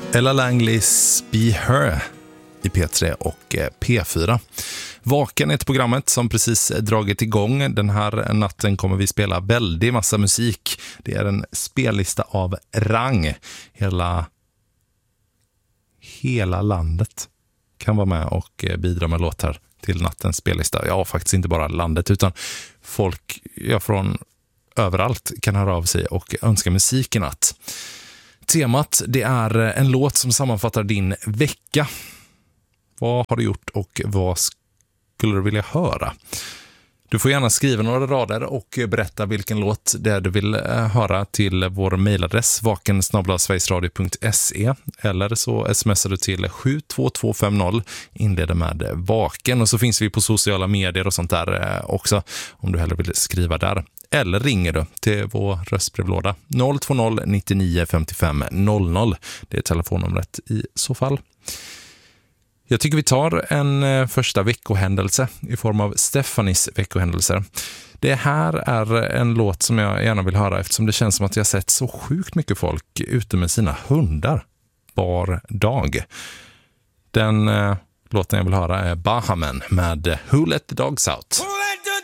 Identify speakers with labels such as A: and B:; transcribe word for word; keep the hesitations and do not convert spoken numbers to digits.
A: Ella Langleys Be Her i P tre och P fyra. Vaken är ett programmet som precis dragit igång. Den här natten kommer vi spela väldigt massa musik. Det är en spellista av rang. Hela, hela landet kan vara med och bidra med låtar till nattens spellista. Ja, faktiskt inte bara landet utan folk ja, från överallt kan höra av sig och önska musik i natt. Temat, det är en låt som sammanfattar din vecka. Vad har du gjort och vad skulle du vilja höra? Du får gärna skriva några rader och berätta vilken låt det är du vill höra till vår mejladress vaken snabel-a sverigesradio punkt se eller så smsar du till sju två två fem noll, inleder med vaken, och så finns vi på sociala medier och sånt där också om du hellre vill skriva där. Eller ringer du till vår röstbrevlåda noll två noll nittionio femtiofem noll noll. Det är telefonnumret i så fall. Jag tycker vi tar en första veckohändelse i form av Stefanis veckohändelser. Det här är en låt som jag gärna vill höra eftersom det känns som att jag sett så sjukt mycket folk ute med sina hundar var dag. Den eh, låten jag vill höra är Bahamen med Who Let the Dogs Out.